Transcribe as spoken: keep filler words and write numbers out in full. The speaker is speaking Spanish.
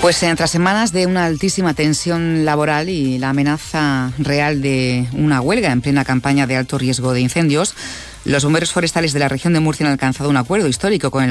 Pues tras semanas de una altísima tensión laboral y la amenaza real de una huelga en plena campaña de alto riesgo de incendios, los bomberos forestales de la región de Murcia han alcanzado un acuerdo histórico con el